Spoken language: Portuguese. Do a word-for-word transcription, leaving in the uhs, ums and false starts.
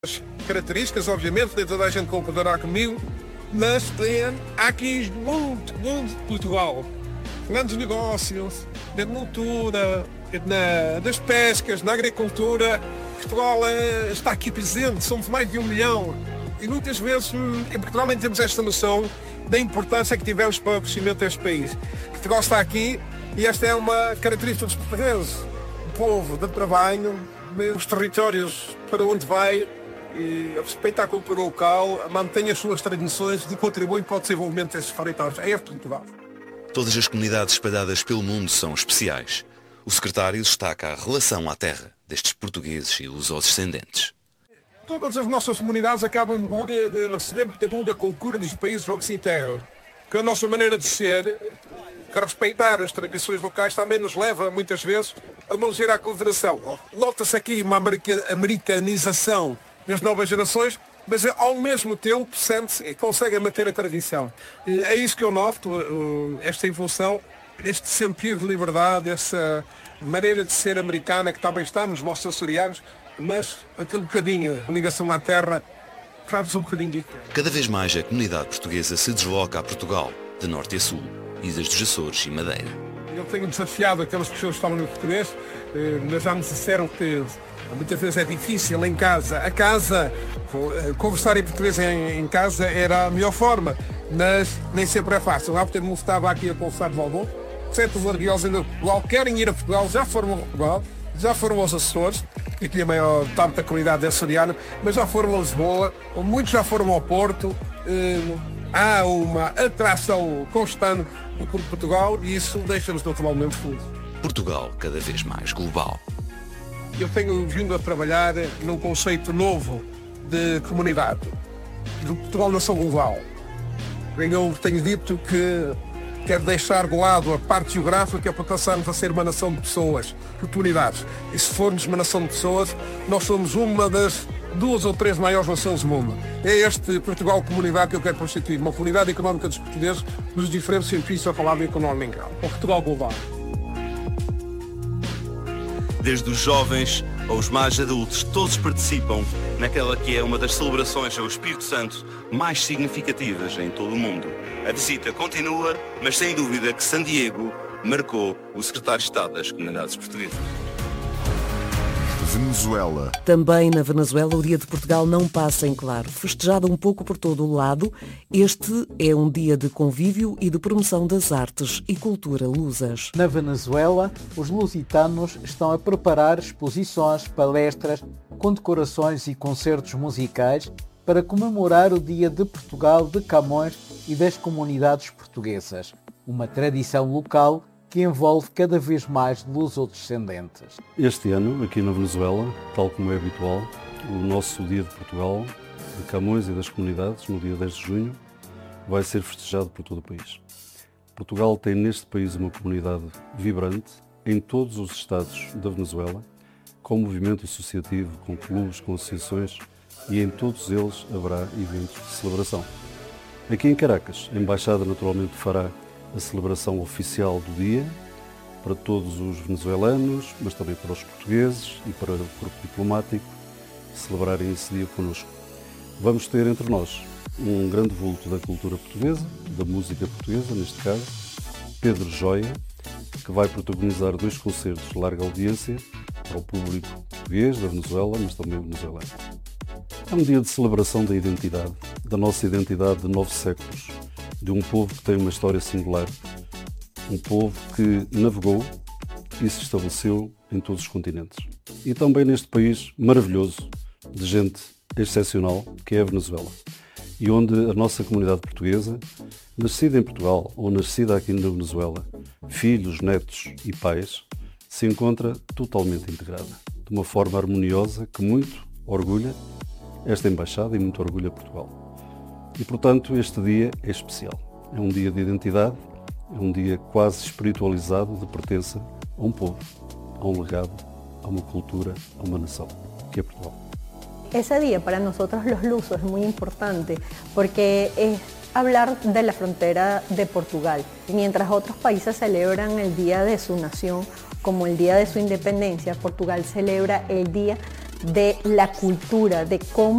As características, obviamente, nem toda a gente concordará comigo, mas tem, há aqui muito, muito de Portugal. Grandes negócios, na cultura, na, nas pescas, na agricultura. Portugal é, está aqui presente, somos mais de um milhão. E muitas vezes em Portugal nem temos esta noção da importância que tivemos para o crescimento deste país. Portugal está aqui e esta é uma característica dos portugueses. O povo de trabalho, os territórios para onde vai, e respeita a cultura local, mantém as suas tradições e contribui para o desenvolvimento desses territórios. É este Portugal. Todas as comunidades espalhadas pelo mundo são especiais. O secretário destaca a relação à terra destes portugueses e lusodescendentes. Todas as nossas comunidades acabam de receber muita cultura dos países ocidentais, que a nossa maneira de ser, que respeitar as tradições locais, também nos leva, muitas vezes, a manter a consideração. Nota-se aqui uma americanização das novas gerações, mas ao mesmo tempo sente-se e consegue manter a tradição. E é isso que eu noto, esta evolução, este sentido de liberdade, essa maneira de ser americana que também está nos nossos açorianos, mas aquele bocadinho, a ligação à terra, traz um bocadinho de... Cada vez mais a comunidade portuguesa se desloca a Portugal, de norte a sul, ilhas dos Açores e Madeira. Eu tenho desafiado aquelas pessoas que falam no português, mas já me disseram que muitas vezes é difícil em casa. A casa, conversar em português em, em casa era a melhor forma, mas nem sempre é fácil. Há porque me estava aqui a conversar de Valbom, certos arqueólogos ainda Portugal querem ir a Portugal, já foram a Portugal, já foram aos Açores, e tinha a maior parte da comunidade açoriana, mas já foram a Lisboa, muitos já foram ao Porto. Eh, há uma atração constante por Portugal e isso deixa-nos naturalmente felizes. Portugal cada vez mais global. Eu tenho vindo a trabalhar num conceito novo de comunidade, de Portugal nação global. Eu tenho dito que quero deixar de lado a parte geográfica para passarmos a ser uma nação de pessoas, de comunidades. E se formos uma nação de pessoas, nós somos uma das duas ou três maiores nações do mundo. É este Portugal comunidade que eu quero constituir, uma comunidade económica dos portugueses, nos diferentes sentidos da palavra económica. O Portugal global. Desde os jovens aos mais adultos, todos participam naquela que é uma das celebrações ao Espírito Santo mais significativas em todo o mundo. A visita continua, mas sem dúvida que San Diego marcou o secretário de Estado das Comunidades Portuguesas. Venezuela. Também na Venezuela o Dia de Portugal não passa em claro. Festejado um pouco por todo o lado, este é um dia de convívio e de promoção das artes e cultura lusas. Na Venezuela, os lusitanos estão a preparar exposições, palestras, condecorações e concertos musicais para comemorar o Dia de Portugal de Camões e das comunidades portuguesas, uma tradição local que envolve cada vez mais lusodescendentes. Este ano, aqui na Venezuela, tal como é habitual, o nosso Dia de Portugal, de Camões e das comunidades, no dia dez de junho, vai ser festejado por todo o país. Portugal tem neste país uma comunidade vibrante em todos os estados da Venezuela, com movimento associativo, com clubes, com associações, e em todos eles haverá eventos de celebração. Aqui em Caracas, a Embaixada naturalmente fará a celebração oficial do dia para todos os venezuelanos, mas também para os portugueses e para o corpo diplomático celebrarem esse dia connosco. Vamos ter entre nós um grande vulto da cultura portuguesa, da música portuguesa neste caso, Pedro Joia, que vai protagonizar dois concertos de larga audiência para o público português da Venezuela, mas também venezuelano. É um dia de celebração da identidade, da nossa identidade de nove séculos, de um povo que tem uma história singular, um povo que navegou e se estabeleceu em todos os continentes. E também neste país maravilhoso, de gente excepcional, que é a Venezuela, e onde a nossa comunidade portuguesa, nascida em Portugal ou nascida aqui na Venezuela, filhos, netos e pais, se encontra totalmente integrada, de uma forma harmoniosa que muito orgulha esta Embaixada e muito orgulha Portugal. E, portanto, este dia é especial. É um dia de identidade, é um dia quase espiritualizado de pertença a um povo, a um legado, a uma cultura, a uma nação, que é Portugal. Ese día para nosotros los lusos es muy importante porque es hablar de la frontera de Portugal. Mientras otros países celebran el día de su nación como el día de su independencia, Portugal celebra el día de la cultura, de cómo